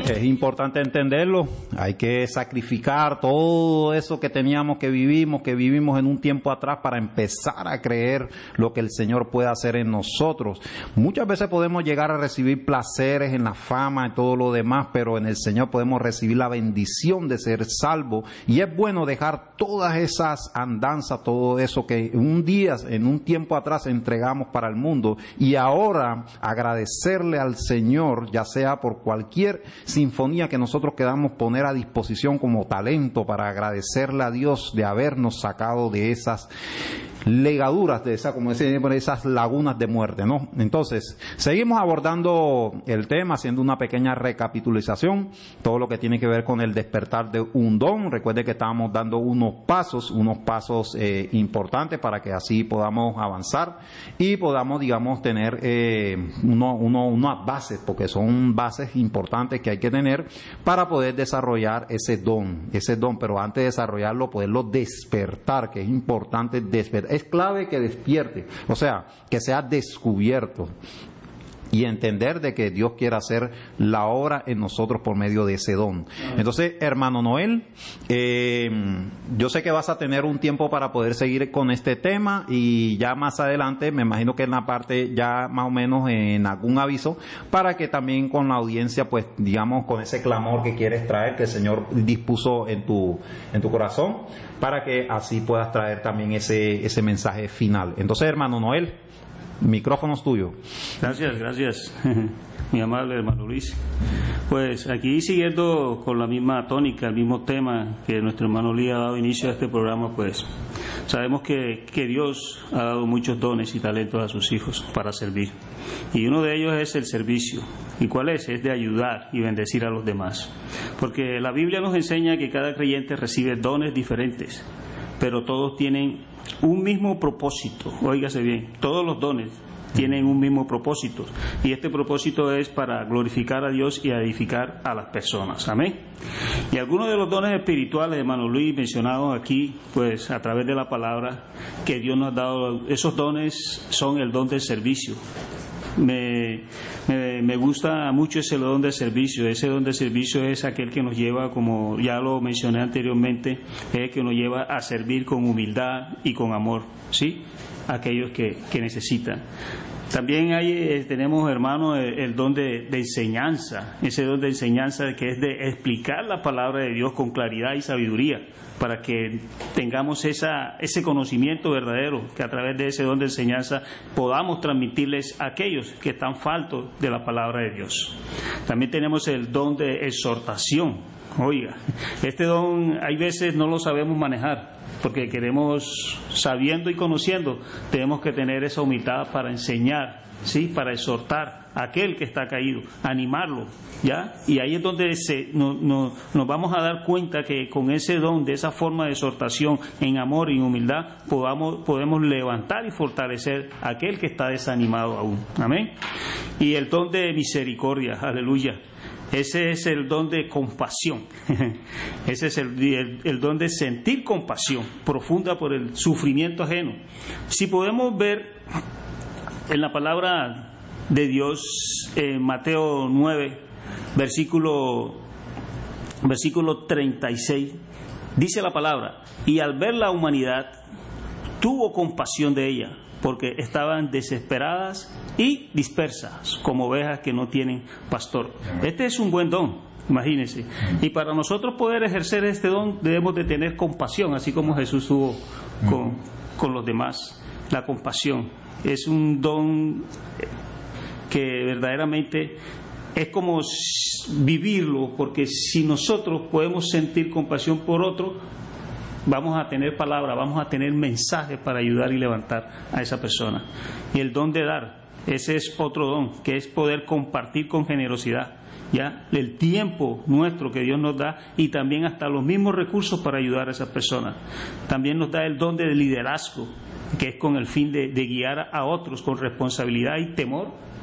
Es importante entenderlo, hay que sacrificar todo eso que teníamos, que vivimos en un tiempo atrás para empezar a creer lo que el Señor puede hacer en nosotros. Muchas veces podemos llegar a recibir placeres en la fama y todo lo demás, pero en el Señor podemos recibir la bendición de ser salvos, y es bueno dejar todas esas andanzas, todo eso que en un tiempo atrás entregamos para el mundo, y ahora agradecerle al Señor, ya sea por cualquier sinfonía que nosotros queramos poner a disposición como talento, para agradecerle a Dios de habernos sacado de esas legaduras, de esa, como decía, esas lagunas de muerte, ¿no? Entonces, seguimos abordando el tema, haciendo una pequeña recapitulación, todo lo que tiene que ver con el despertar de un don. Recuerde que estábamos dando unos pasos importantes para que así podamos avanzar y podamos, digamos, tener unas bases, porque son bases importantes que hay que tener para poder desarrollar ese don, pero antes de desarrollarlo, poderlo despertar, que es importante despertar. Es clave que despierte, o sea, que sea descubierto y entender de que Dios quiere hacer la obra en nosotros por medio de ese don. Entonces, hermano Noel, yo sé que vas a tener un tiempo para poder seguir con este tema, y ya más adelante, me imagino que en la parte ya más o menos en algún aviso, para que también con la audiencia, pues digamos, con ese clamor que quieres traer, que el Señor dispuso en tu corazón, para que así puedas traer también ese mensaje final. Entonces, hermano Noel, micrófono es tuyo. Gracias, mi amable hermano Luis. Pues aquí, siguiendo con la misma tónica, el mismo tema que nuestro hermano Luis ha dado inicio a este programa, pues sabemos que Dios ha dado muchos dones y talentos a sus hijos para servir, y uno de ellos es el servicio. ¿Y cuál es? Es de ayudar y bendecir a los demás, porque la Biblia nos enseña que cada creyente recibe dones diferentes, pero todos tienen un mismo propósito. Óigase bien, todos los dones tienen un mismo propósito, y este propósito es para glorificar a Dios y edificar a las personas. Amén. Y algunos de los dones espirituales, hermano Luis, mencionados aquí, pues a través de la palabra que Dios nos ha dado, esos dones son el don del servicio. Me gusta mucho ese don de servicio. Ese don de servicio es aquel que nos lleva, como ya lo mencioné anteriormente, es el que nos lleva a servir con humildad y con amor, ¿sí?, a aquellos que necesitan. También tenemos, hermanos, el don de enseñanza, ese don de enseñanza que es de explicar la palabra de Dios con claridad y sabiduría, para que tengamos ese conocimiento verdadero, que a través de ese don de enseñanza podamos transmitirles a aquellos que están faltos de la palabra de Dios. También tenemos el don de exhortación. Oiga, este don hay veces no lo sabemos manejar, porque queremos, sabiendo y conociendo, tenemos que tener esa humildad para enseñar, ¿sí?, para exhortar a aquel que está caído, animarlo, ¿ya? Y ahí es donde nos vamos a dar cuenta que con ese don, de esa forma de exhortación en amor y en humildad, podemos levantar y fortalecer a aquel que está desanimado aún. Amén. Y el don de misericordia, aleluya. Ese es el don de compasión. Ese es el don de sentir compasión profunda por el sufrimiento ajeno. Si podemos ver en la palabra de Dios, en Mateo 9, versículo 36, dice la palabra: y al ver la humanidad, tuvo compasión de ella, porque estaban desesperadas y dispersas, como ovejas que no tienen pastor. Este es un buen don, imagínense. Y para nosotros poder ejercer este don, debemos de tener compasión, así como Jesús tuvo con los demás. La compasión es un don que verdaderamente es como vivirlo, porque si nosotros podemos sentir compasión por otro, vamos a tener palabra, vamos a tener mensajes para ayudar y levantar a esa persona. Y el don de dar, ese es otro don, que es poder compartir con generosidad, ya, el tiempo nuestro que Dios nos da, y también hasta los mismos recursos para ayudar a esas personas. También nos da el don de liderazgo, que es con el fin de guiar a otros con responsabilidad y temor,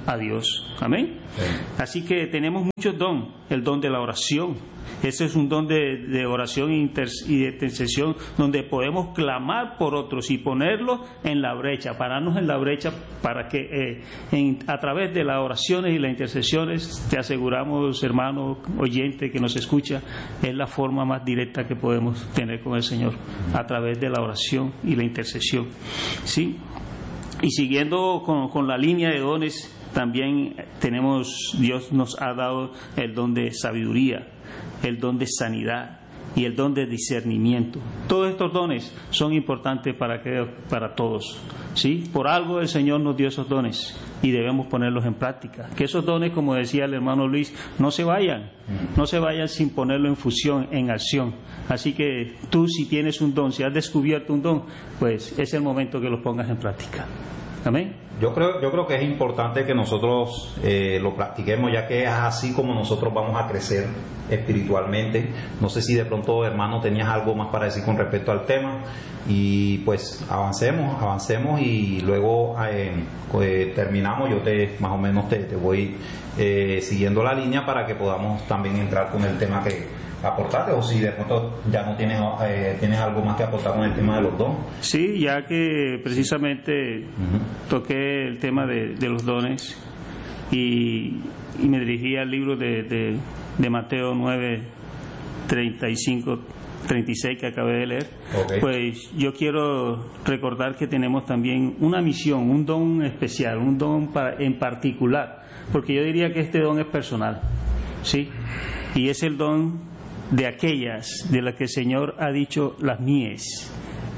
a Dios. Amén. Sí. Así que tenemos muchos dones. El don de la oración. Ese es un don de oración y de intercesión, donde podemos clamar por otros y ponerlos en la brecha, pararnos en la brecha para que a través de las oraciones y las intercesiones, te aseguramos, hermano oyente que nos escucha, es la forma más directa que podemos tener con el Señor, a través de la oración y la intercesión. ¿Sí? Y siguiendo con la línea de dones, también Dios nos ha dado el don de sabiduría, el don de sanidad y el don de discernimiento. Todos estos dones son importantes para todos, ¿sí? Por algo el Señor nos dio esos dones y debemos ponerlos en práctica. Que esos dones, como decía el hermano Luis, no se vayan sin ponerlo en fusión, en acción. Así que tú, si tienes un don, si has descubierto un don, pues es el momento que lo pongas en práctica. Amén. Yo creo que es importante que nosotros lo practiquemos, ya que es así como nosotros vamos a crecer espiritualmente. No sé si de pronto, hermano, tenías algo más para decir con respecto al tema, y pues avancemos y luego terminamos. Yo más o menos te voy siguiendo la línea para que podamos también entrar con el tema que aportarte, o si de pronto ya no tienes algo más que aportar con el tema de los dones. Sí, ya que precisamente toqué el tema de los dones y me dirigí al libro de Mateo 9, 35, 36 que acabé de leer. Okay. Pues yo quiero recordar que tenemos también una misión, un don especial, un don en particular, porque yo diría que este don es personal, ¿sí? Y es el don de aquellas de las que el Señor ha dicho: las mies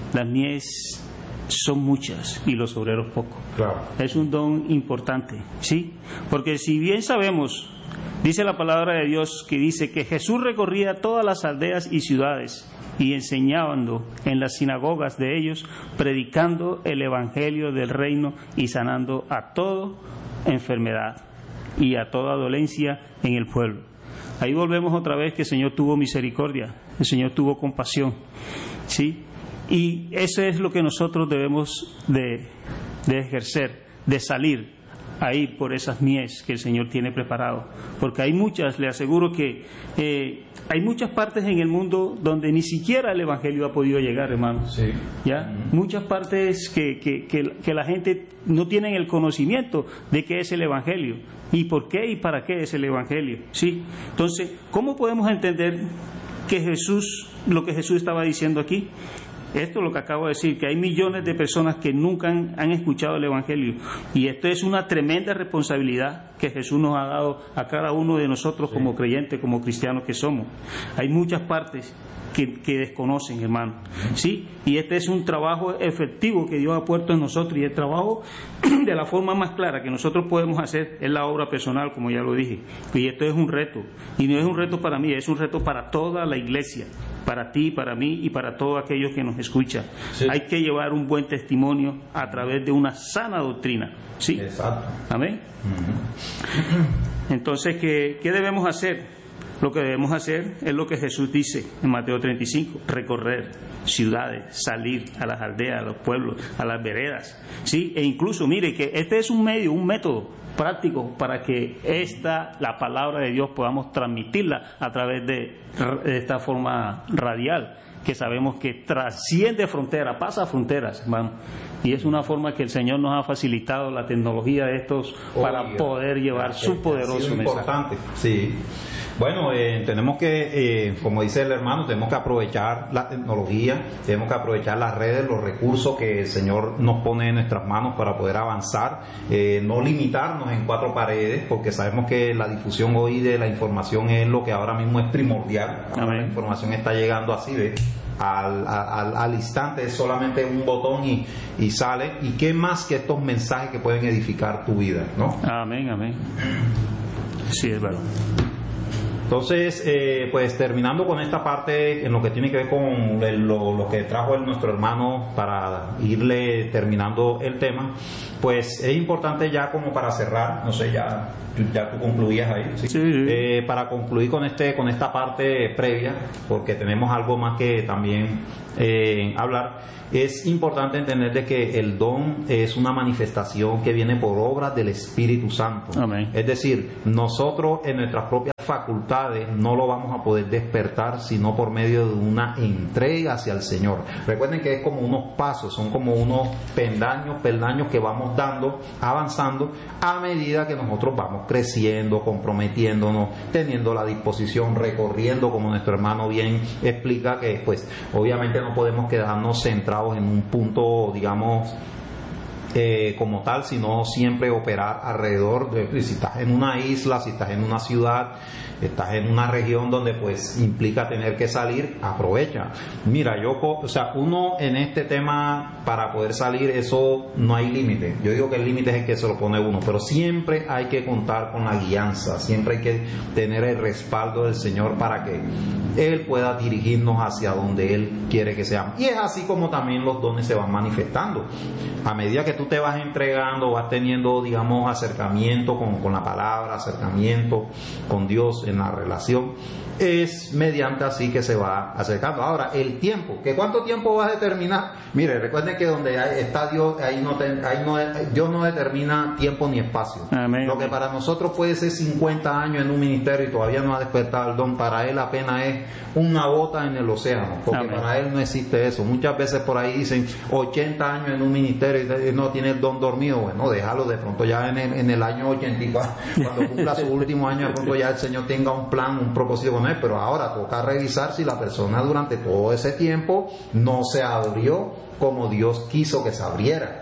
son muchas y los obreros pocos. Claro. Es un don importante, ¿sí? Porque si bien sabemos, dice la palabra de Dios, que dice que Jesús recorría todas las aldeas y ciudades y enseñando en las sinagogas de ellos, predicando el evangelio del reino y sanando a toda enfermedad y a toda dolencia en el pueblo. Ahí volvemos otra vez que el Señor tuvo misericordia, el Señor tuvo compasión, ¿sí? Y eso es lo que nosotros debemos de ejercer, de salir ahí por esas mies que el Señor tiene preparado, porque hay muchas, le aseguro que hay muchas partes en el mundo donde ni siquiera el Evangelio ha podido llegar, hermanos. Sí. ¿Ya? Muchas partes que la gente no tiene el conocimiento de qué es el Evangelio y por qué y para qué es el Evangelio, ¿sí? Entonces, ¿cómo podemos entender que lo que Jesús estaba diciendo aquí? Esto es lo que acabo de decir, que hay millones de personas que nunca han escuchado el Evangelio, y esto es una tremenda responsabilidad que Jesús nos ha dado a cada uno de nosotros, sí, como creyentes, como cristianos que somos. Hay muchas partes que desconocen, hermano, ¿sí? Y este es un trabajo efectivo que Dios ha puesto en nosotros, y el trabajo de la forma más clara que nosotros podemos hacer es la obra personal, como ya lo dije. Y esto es un reto, y no es un reto para mí, es un reto para toda la iglesia, para ti, para mí y para todos aquellos que nos escuchan. Sí. Hay que llevar un buen testimonio a través de una sana doctrina, ¿sí? Exacto. Amén. Entonces, ¿qué debemos hacer? Lo que debemos hacer es lo que Jesús dice en Mateo 35, recorrer ciudades, salir a las aldeas, a los pueblos, a las veredas, ¿sí? E incluso, mire, que este es un método práctico para que la palabra de Dios podamos transmitirla a través de esta forma radial, que sabemos que trasciende fronteras, pasa fronteras, hermano. Y es una forma que el Señor nos ha facilitado, la tecnología de estos, para poder llevar su poderoso mensaje. Importante, sí. Bueno, tenemos que, como dice el hermano, tenemos que aprovechar la tecnología, tenemos que aprovechar las redes, los recursos que el Señor nos pone en nuestras manos para poder avanzar, no limitarnos en cuatro paredes, porque sabemos que la difusión hoy de la información es lo que ahora mismo es primordial. La información está llegando así, ¿ves? Al instante, es solamente un botón y sale. ¿Y qué más que estos mensajes que pueden edificar tu vida, ¿no? Amén, amén. Sí, es verdad. Entonces, pues terminando con esta parte en lo que tiene que ver con lo que trajo nuestro hermano, para irle terminando el tema, pues es importante ya como para cerrar, no sé, ya tú concluías ahí, ¿sí? Sí. Para concluir con esta parte previa, porque tenemos algo más que también hablar. Es importante entender de que el don es una manifestación que viene por obra del Espíritu Santo. Amén. Es decir, nosotros en nuestras propias facultades no lo vamos a poder despertar sino por medio de una entrega hacia el Señor. Recuerden que es como unos pasos, son como unos peldaños que vamos dando, avanzando a medida que nosotros vamos creciendo, comprometiéndonos, teniendo la disposición, recorriendo, como nuestro hermano bien explica, que pues obviamente no podemos quedarnos centrados en un punto, digamos, como tal, sino siempre operar alrededor de, si estás en una isla, si estás en una ciudad, estás en una región donde pues implica tener que salir, aprovecha. Mira, uno en este tema para poder salir, eso no hay límite. Yo digo que el límite es el que se lo pone uno, pero siempre hay que contar con la guianza, siempre hay que tener el respaldo del Señor para que Él pueda dirigirnos hacia donde Él quiere que seamos. Y es así como también los dones se van manifestando. A medida que tú te vas entregando, vas teniendo, digamos, acercamiento con la palabra, acercamiento con Dios en la relación, es mediante así que se va acercando. Ahora, el tiempo, ¿que cuánto tiempo va a determinar? Mire, recuerden que donde está Dios, Dios no determina tiempo ni espacio. Amén. Lo que para nosotros puede ser 50 años en un ministerio y todavía no ha despertado el don, para Él apenas es una gota en el océano, porque Amén. para Él no existe eso. Muchas veces por ahí dicen 80 años en un ministerio y no tiene el don dormido. Bueno, déjalo, de pronto ya en el año 84, cuando cumpla su último año, de pronto ya el Señor tenga un plan, un propósito con Él. Pero ahora toca revisar si la persona durante todo ese tiempo no se abrió como Dios quiso que se abriera.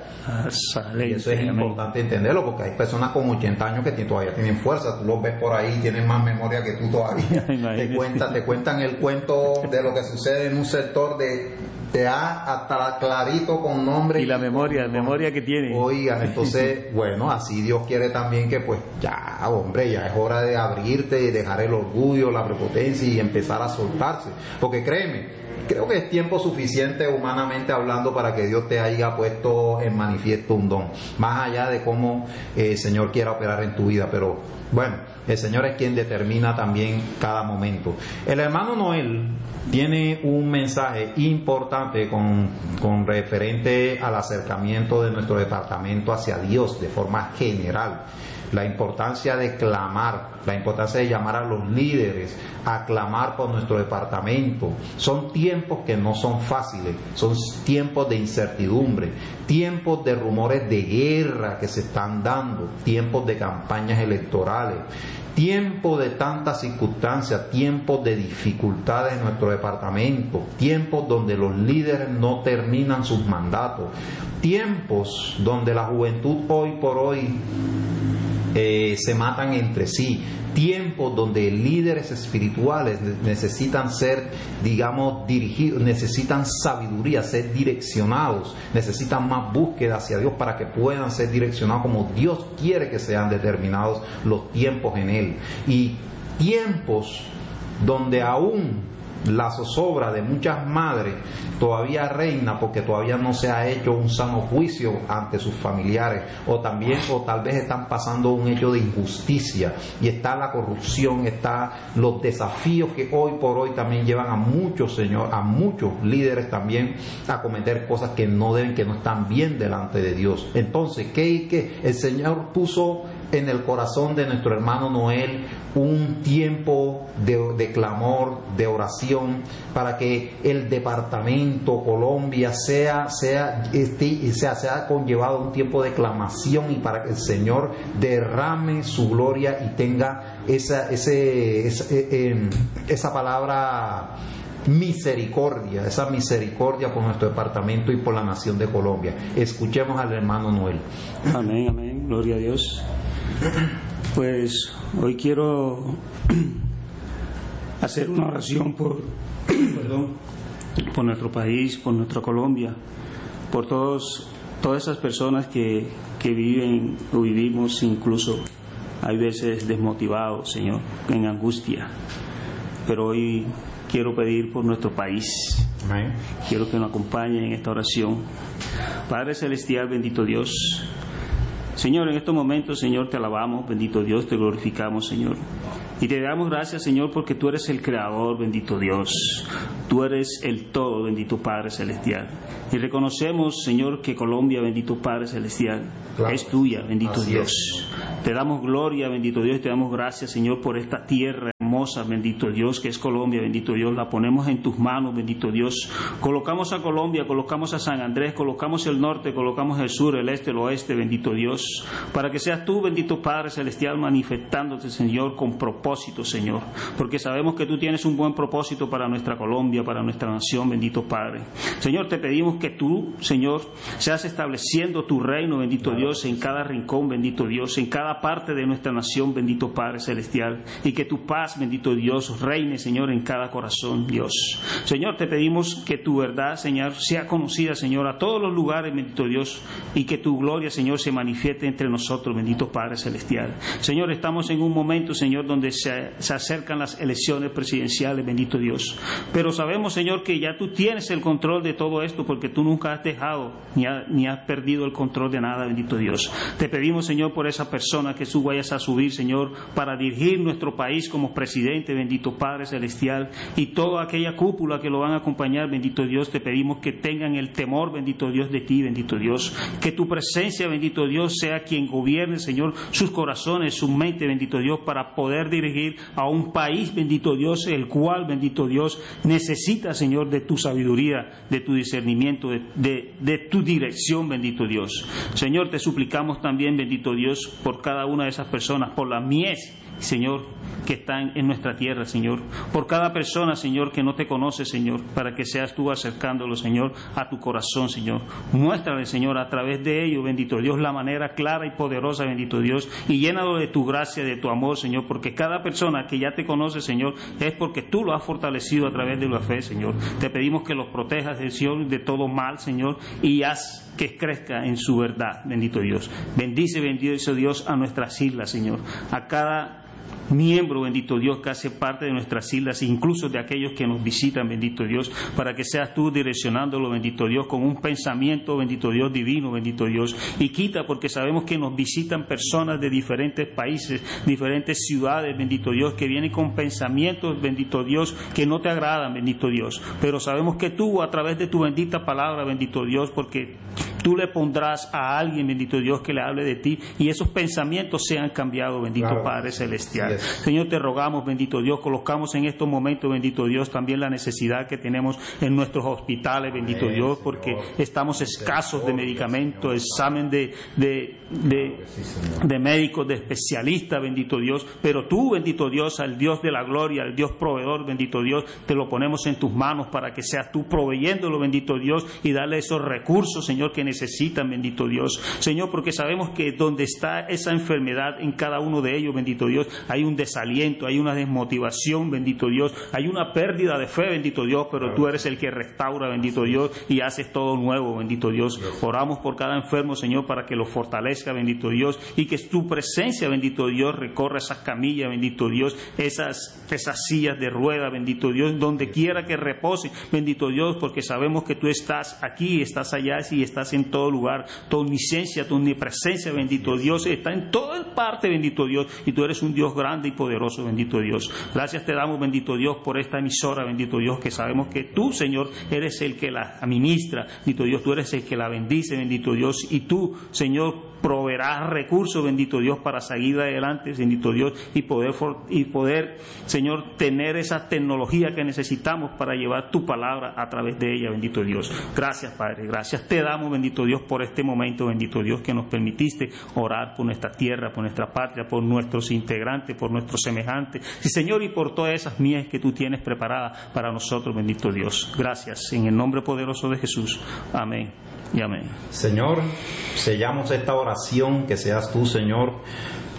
Y eso es importante entenderlo, porque hay personas con 80 años que todavía tienen fuerza. Tú los ves por ahí, tienen más memoria que tú todavía. te cuentan el cuento de lo que sucede en un sector te da hasta clarito con nombre y la memoria que tiene. Oiga, entonces, bueno, así Dios quiere también que pues ya, hombre, ya es hora de abrirte y dejar el orgullo, la prepotencia y empezar a soltarse. Porque créeme, creo que es tiempo suficiente humanamente hablando para que Dios te haya puesto en manifiesto un don, más allá de cómo el Señor quiera operar en tu vida. Pero bueno, el Señor es quien determina también cada momento. El hermano Noel tiene un mensaje importante con referente al acercamiento de nuestro departamento hacia Dios de forma general. La importancia de clamar, la importancia de llamar a los líderes a clamar por nuestro departamento. Son tiempos que no son fáciles, son tiempos de incertidumbre, tiempos de rumores de guerra que se están dando, tiempos de campañas electorales, tiempos de tantas circunstancias, tiempos de dificultades en nuestro departamento, tiempos donde los líderes no terminan sus mandatos, tiempos donde la juventud hoy por hoy se matan entre sí, tiempos donde líderes espirituales necesitan ser, digamos, dirigidos, necesitan sabiduría, ser direccionados, necesitan más búsqueda hacia Dios para que puedan ser direccionados como Dios quiere que sean determinados los tiempos en Él. Y tiempos donde aún la zozobra de muchas madres todavía reina porque todavía no se ha hecho un sano juicio ante sus familiares, o tal vez están pasando un hecho de injusticia y está la corrupción, está los desafíos que hoy por hoy también llevan a muchos líderes también a cometer cosas que no deben, que no están bien delante de Dios. Entonces, ¿qué el Señor puso en el corazón de nuestro hermano Noel? Un tiempo de clamor, de oración, para que el departamento Colombia sea conllevado un tiempo de clamación, y para que el Señor derrame su gloria y tenga esa palabra misericordia, esa misericordia por nuestro departamento y por la nación de Colombia. Escuchemos al hermano Noel. Amén, amén, gloria a Dios. Pues hoy quiero hacer una oración por nuestro país, por nuestra Colombia, por todas esas personas que viven o vivimos incluso hay veces desmotivados, Señor, en angustia. Pero hoy quiero pedir por nuestro país. Amén. Quiero que nos acompañen en esta oración. Padre Celestial, bendito Dios, Señor, en estos momentos, Señor, te alabamos, bendito Dios, te glorificamos, Señor. Y te damos gracias, Señor, porque tú eres el Creador, bendito Dios. Tú eres el todo, bendito Padre Celestial. Y reconocemos, Señor, que Colombia, bendito Padre Celestial, es tuya, bendito Dios. Te damos gloria, bendito Dios, y te damos gracias, Señor, por esta tierra hermosa, bendito Dios, que es Colombia, bendito Dios. La ponemos en tus manos, bendito Dios. Colocamos a Colombia, colocamos a San Andrés, colocamos el norte, colocamos el sur, el este, el oeste, bendito Dios, para que seas tú, bendito Padre Celestial, manifestándote, Señor, con propósito, Señor, porque sabemos que tú tienes un buen propósito para nuestra Colombia, para nuestra nación, bendito Padre. Señor, te pedimos que tú, Señor, seas estableciendo tu reino, bendito Dios, en cada rincón, bendito Dios, en cada parte de nuestra nación, bendito Padre Celestial, y que tu paz, bendito Dios, reine, Señor, en cada corazón, Dios. Señor, te pedimos que tu verdad, Señor, sea conocida, Señor, a todos los lugares, bendito Dios, y que tu gloria, Señor, se manifieste entre nosotros, bendito Padre Celestial. Señor, estamos en un momento, Señor, donde se acercan las elecciones presidenciales, bendito Dios, pero sabemos, Señor, que ya tú tienes el control de todo esto, porque tú nunca has dejado ni has perdido el control de nada, bendito Dios. Te pedimos, Señor, por esa persona que tú vayas a subir, Señor, para dirigir nuestro país como presidente, bendito Padre Celestial, y toda aquella cúpula que lo van a acompañar, bendito Dios. Te pedimos que tengan el temor, bendito Dios, de ti, bendito Dios, que tu presencia, bendito Dios, sea quien gobierne, Señor, sus corazones, su mente, bendito Dios, para poder dirigir a un país, bendito Dios, el cual, bendito Dios, necesita, Señor, de tu sabiduría, de tu discernimiento, de tu dirección, bendito Dios. Señor, te suplicamos también, bendito Dios, por cada una de esas personas, por la mies, Señor, que están en nuestra tierra, Señor, por cada persona, Señor, que no te conoce, Señor, para que seas tú acercándolo, Señor, a tu corazón, Señor. Muéstrale, Señor, a través de ello, bendito Dios, la manera clara y poderosa, bendito Dios, y llénalo de tu gracia, de tu amor, Señor, porque cada persona que ya te conoce, Señor, es porque tú lo has fortalecido a través de la fe, Señor. Te pedimos que los protejas, Señor, de todo mal, Señor, y haz que crezca en su verdad, bendito Dios. Bendice, bendito Dios, a nuestras islas, Señor, a cada miembro, bendito Dios, que hace parte de nuestras islas, incluso de aquellos que nos visitan, bendito Dios, para que seas tú direccionándolo, bendito Dios, con un pensamiento, bendito Dios, divino, bendito Dios, y quita, porque sabemos que nos visitan personas de diferentes países, diferentes ciudades, bendito Dios, que vienen con pensamientos, bendito Dios, que no te agradan, bendito Dios, pero sabemos que tú, a través de tu bendita palabra, bendito Dios, porque tú le pondrás a alguien, bendito Dios, que le hable de ti, y esos pensamientos sean cambiados, bendito Padre Celestial. Señor, te rogamos, bendito Dios, colocamos en estos momentos, bendito Dios, también la necesidad que tenemos en nuestros hospitales, bendito Dios, porque estamos escasos de medicamentos, examen de médicos, de especialistas, bendito Dios, pero tú, bendito Dios, al Dios de la gloria, al Dios proveedor, bendito Dios, te lo ponemos en tus manos para que seas tú proveyéndolo, bendito Dios, y darle esos recursos, Señor, que necesitan, bendito Dios, Señor, porque sabemos que donde está esa enfermedad en cada uno de ellos, bendito Dios, hay un desaliento, hay una desmotivación, bendito Dios, hay una pérdida de fe, bendito Dios, pero tú eres el que restaura, bendito Dios, y haces todo nuevo, bendito Dios. Oramos por cada enfermo, Señor, para que lo fortalezca, bendito Dios, y que tu presencia, bendito Dios, recorra esas camillas, bendito Dios, esas sillas de rueda, bendito Dios, donde quiera que repose, bendito Dios, porque sabemos que tú estás aquí, estás allá y estás en todo lugar. Tu omnisciencia, tu omnipresencia, bendito Dios, está en toda parte, bendito Dios, y tú eres un Dios grande y poderoso, bendito Dios. Gracias te damos, bendito Dios, por esta emisora, bendito Dios, que sabemos que tú, Señor, eres el que la administra, bendito Dios, tú eres el que la bendice, bendito Dios, y tú, Señor, proveerás recursos, bendito Dios, para seguir adelante, bendito Dios, y poder, Señor, tener esa tecnología que necesitamos para llevar tu palabra a través de ella, bendito Dios. Gracias, Padre, gracias te damos, bendito Dios, por este momento, bendito Dios, que nos permitiste orar por nuestra tierra, por nuestra patria, por nuestros integrantes, por nuestros semejantes, y Señor, y por todas esas mies que tú tienes preparadas para nosotros, bendito Dios. Gracias, en el nombre poderoso de Jesús. Amén y amén. Señor, sellamos esta oración, que seas tú, Señor,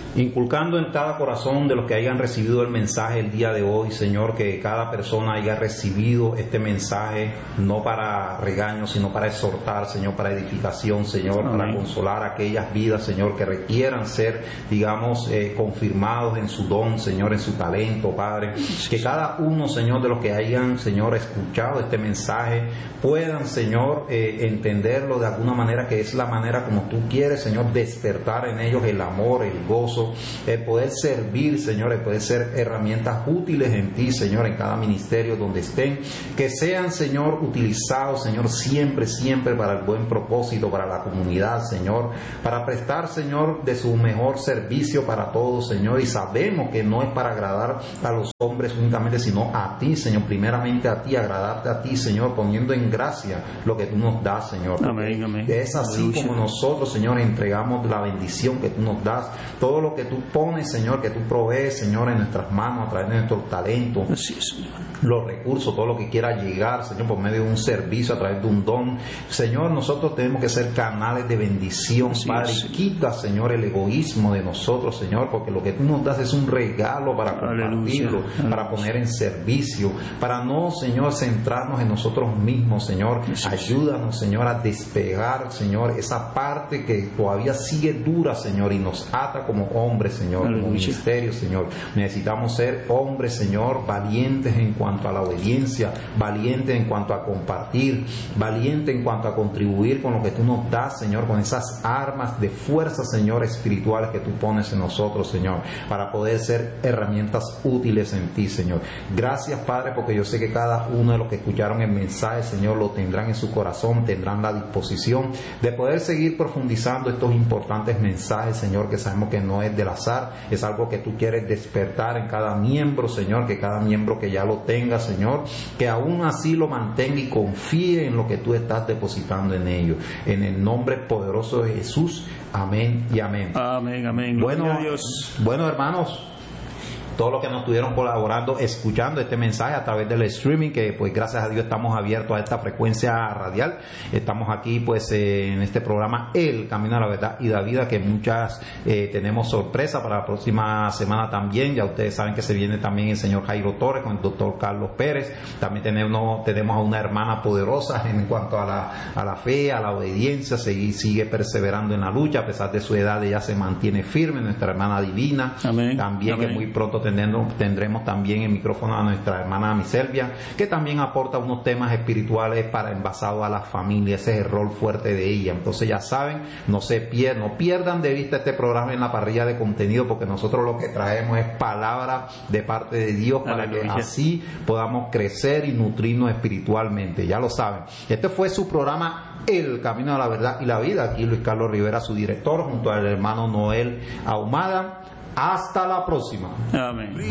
inculcando en cada corazón de los que hayan recibido el mensaje el día de hoy, Señor, que cada persona haya recibido este mensaje no para regaño, sino para exhortar, Señor, para edificación, Señor, Amén. para consolar aquellas vidas, Señor, que requieran ser, digamos, confirmados en su don, Señor, en su talento, Padre. Que cada uno, Señor, de los que hayan, Señor, escuchado este mensaje, puedan, Señor, entenderlo de alguna manera, que es la manera como tú quieres, Señor, despertar en ellos el amor, el gozo, el poder servir, Señor, el poder ser herramientas útiles en ti, Señor, en cada ministerio donde estén, que sean, Señor, utilizados, Señor, siempre, siempre para el buen propósito, para la comunidad, Señor, para prestar, Señor, de su mejor servicio para todos, Señor, y sabemos que no es para agradar a los hombres únicamente, sino a ti, Señor, primeramente a ti, agradarte a ti, Señor, poniendo en gracia lo que tú nos das, Señor. Amén, amén. Es así Aleluya. como nosotros, Señor, entregamos la bendición que tú nos das, todo lo que tú pones, Señor, que tú provees, Señor, en nuestras manos a través de nuestro talento, Así es, Señor. los recursos, todo lo que quiera llegar, Señor, por medio de un servicio, a través de un don. Señor, nosotros tenemos que ser canales de bendición, Así Padre. es. Quita, Señor, el egoísmo de nosotros, Señor, porque lo que tú nos das es un regalo para compartirlo, Aleluya. para poner en servicio, para no, Señor, centrarnos en nosotros mismos, Señor. Ayúdanos, Señor, a despegar, Señor, esa parte que todavía sigue dura, Señor, y nos ata como hombres, Señor, como Aleluya. ministerio, Señor. Necesitamos ser hombres, Señor, valientes en cuanto a la obediencia, valientes en cuanto a compartir, valientes en cuanto a contribuir con lo que tú nos das, Señor, con esas armas de fuerza, Señor, espirituales que tú pones en nosotros, Señor, para poder ser herramientas útiles en ti, Señor. Gracias, Padre, porque yo sé que cada uno de los que escucharon el mensaje, Señor, lo tendrán en su corazón, tendrán la disposición de poder seguir profundizando estos importantes mensajes, Señor, que sabemos que no es del azar, es algo que tú quieres despertar en cada miembro, Señor, que cada miembro que ya lo tenga, Señor, que aún así lo mantenga y confíe en lo que tú estás depositando en ellos. En el nombre poderoso de Jesús, amén y amén. Amén, amén. Bueno, Gloria a Dios. bueno, hermanos, todos los que nos estuvieron colaborando, escuchando este mensaje a través del streaming, que pues gracias a Dios estamos abiertos a esta frecuencia radial. Estamos aquí pues en este programa El Camino a la Verdad y la Vida, que muchas tenemos sorpresa para la próxima semana también. Ya ustedes saben que se viene también el señor Jairo Torres con el doctor Carlos Pérez. También tenemos a una hermana poderosa en cuanto a la fe, a la obediencia, sigue perseverando en la lucha, a pesar de su edad ella se mantiene firme, nuestra hermana divina. Amén. También Amén. que muy pronto tendremos también el micrófono a nuestra hermana Miselvia, que también aporta unos temas espirituales para envasado a la familia. Ese es el rol fuerte de ella. Entonces ya saben, no pierdan de vista este programa en la parrilla de contenido, porque nosotros lo que traemos es palabra de parte de Dios para Aleluya. que así podamos crecer y nutrirnos espiritualmente. Ya lo saben. Este fue su programa El Camino a la Verdad y la Vida. Aquí Luis Carlos Rivera, su director, junto al hermano Noel Ahumada. Hasta la próxima. Amén.